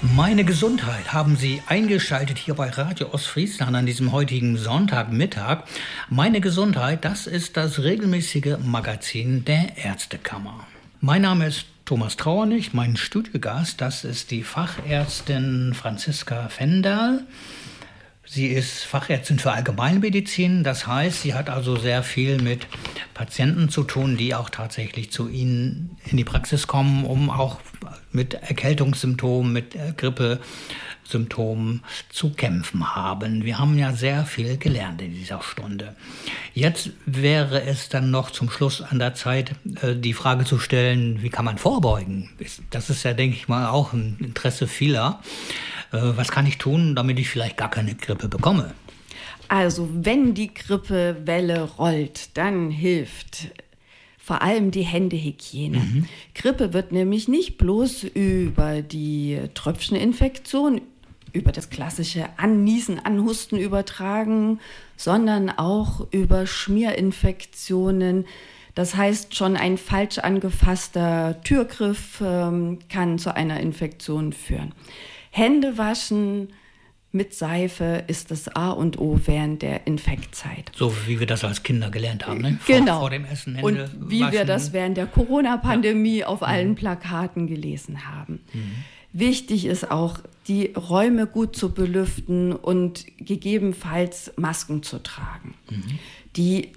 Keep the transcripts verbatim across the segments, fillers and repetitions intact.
Meine Gesundheit haben Sie eingeschaltet hier bei Radio Ostfriesland an diesem heutigen Sonntagmittag. Meine Gesundheit, das ist das regelmäßige Magazin der Ärztekammer. Mein Name ist Thomas Trauernig, mein Studiogast, das ist die Fachärztin Franziska Fenderl. Sie ist Fachärztin für Allgemeinmedizin, das heißt, sie hat also sehr viel mit Patienten zu tun, die auch tatsächlich zu Ihnen in die Praxis kommen, um auch mit Erkältungssymptomen, mit Grippesymptomen zu kämpfen haben. Wir haben ja sehr viel gelernt in dieser Stunde. Jetzt wäre es dann noch zum Schluss an der Zeit, die Frage zu stellen, wie kann man vorbeugen? Das ist ja, denke ich mal, auch ein Interesse vieler. Was kann ich tun, damit ich vielleicht gar keine Grippe bekomme? Also, wenn die Grippewelle rollt, dann hilft vor allem die Händehygiene. Mhm. Grippe wird nämlich nicht bloß über die Tröpfcheninfektion, über das klassische Anniesen, Anhusten übertragen, sondern auch über Schmierinfektionen. Das heißt, schon ein falsch angefasster Türgriff ähm, kann zu einer Infektion führen. Hände waschen mit Seife ist das A und O während der Infektzeit. So wie wir das als Kinder gelernt haben, ne? Genau. Vor, vor dem Essen Hände und wie waschen. Wir das während der Corona-Pandemie ja. auf allen mhm. Plakaten gelesen haben. Mhm. Wichtig ist auch, die Räume gut zu belüften und gegebenenfalls Masken zu tragen. Mhm. Die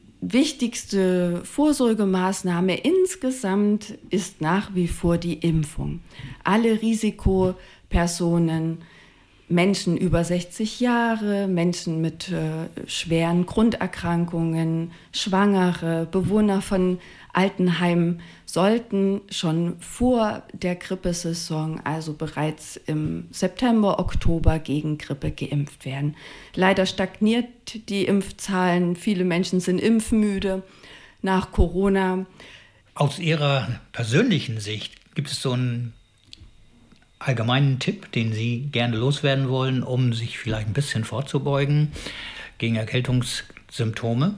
wichtigste Vorsorgemaßnahme insgesamt ist nach wie vor die Impfung. Alle Risikopersonen, Menschen über sechzig Jahre, Menschen mit äh, schweren Grunderkrankungen, Schwangere, Bewohner von Altenheimen sollten schon vor der Grippesaison, also bereits im September, Oktober gegen Grippe geimpft werden. Leider stagniert die Impfzahlen. Viele Menschen sind impfmüde nach Corona. Aus Ihrer persönlichen Sicht gibt es so einen allgemeinen Tipp, den Sie gerne loswerden wollen, um sich vielleicht ein bisschen vorzubeugen gegen Erkältungssymptome?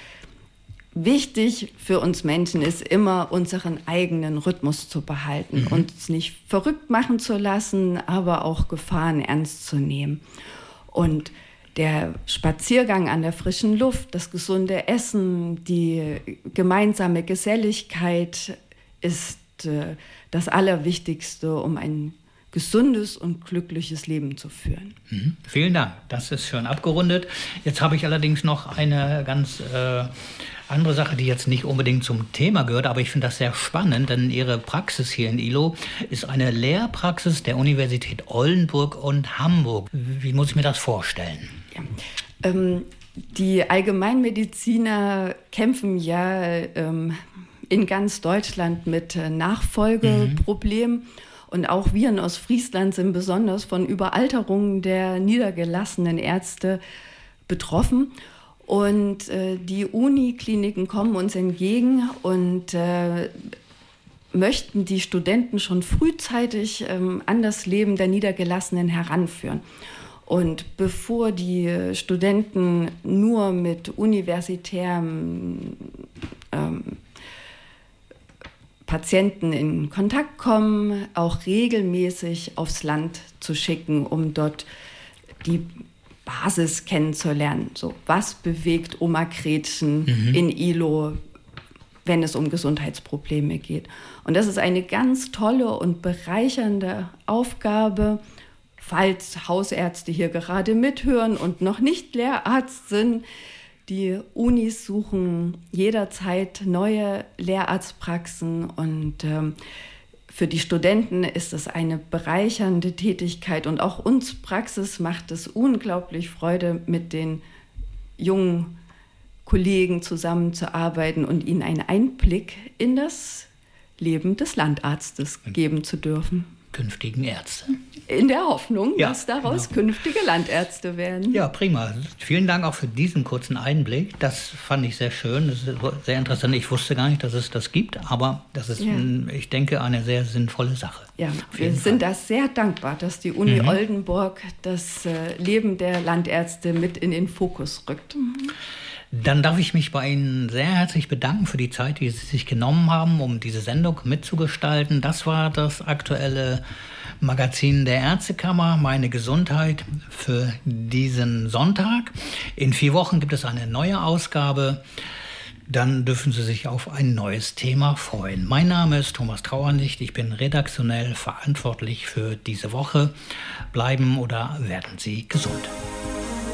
Wichtig für uns Menschen ist immer, unseren eigenen Rhythmus zu behalten, mhm. uns nicht verrückt machen zu lassen, aber auch Gefahren ernst zu nehmen. Und der Spaziergang an der frischen Luft, das gesunde Essen, die gemeinsame Geselligkeit ist äh, das Allerwichtigste, um ein gesundes und glückliches Leben zu führen. Mhm. Vielen Dank, das ist schön abgerundet. Jetzt habe ich allerdings noch eine ganz äh, andere Sache, die jetzt nicht unbedingt zum Thema gehört, aber ich finde das sehr spannend, denn Ihre Praxis hier in Ihlow ist eine Lehrpraxis der Universität Oldenburg und Hamburg. Wie muss ich mir das vorstellen? Ja. Ähm, die Allgemeinmediziner kämpfen ja ähm, in ganz Deutschland mit äh, Nachfolgeproblemen. Mhm. Und auch wir in Ostfriesland sind besonders von Überalterungen der niedergelassenen Ärzte betroffen. Und äh, die Unikliniken kommen uns entgegen und äh, möchten die Studenten schon frühzeitig ähm, an das Leben der Niedergelassenen heranführen. Und bevor die Studenten nur mit universitären ähm, Patienten in Kontakt kommen, auch regelmäßig aufs Land zu schicken, um dort die Basis kennenzulernen. So, was bewegt Oma Gretchen mhm. in Ihlow, wenn es um Gesundheitsprobleme geht? Und das ist eine ganz tolle und bereichernde Aufgabe, falls Hausärzte hier gerade mithören und noch nicht Lehrarzt sind. Die Unis suchen jederzeit neue Lehrarztpraxen und ähm, für die Studenten ist es eine bereichernde Tätigkeit und auch uns Praxis macht es unglaublich Freude, mit den jungen Kollegen zusammenzuarbeiten und ihnen einen Einblick in das Leben des Landarztes geben zu dürfen. Künftigen Ärzte. In der Hoffnung, ja, dass daraus genau. künftige Landärzte werden. Ja, prima. Vielen Dank auch für diesen kurzen Einblick. Das fand ich sehr schön. Das ist sehr interessant. Ich wusste gar nicht, dass es das gibt, aber das ist, ja. ich denke, eine sehr sinnvolle Sache. Ja, wir sind da sehr dankbar, dass die Uni mhm. Oldenburg das Leben der Landärzte mit in den Fokus rückt. Mhm. Dann darf ich mich bei Ihnen sehr herzlich bedanken für die Zeit, die Sie sich genommen haben, um diese Sendung mitzugestalten. Das war das aktuelle Magazin der Ärztekammer, Meine Gesundheit, für diesen Sonntag. In vier Wochen gibt es eine neue Ausgabe. Dann dürfen Sie sich auf ein neues Thema freuen. Mein Name ist Thomas Trauernicht. Ich bin redaktionell verantwortlich für diese Woche. Bleiben oder werden Sie gesund.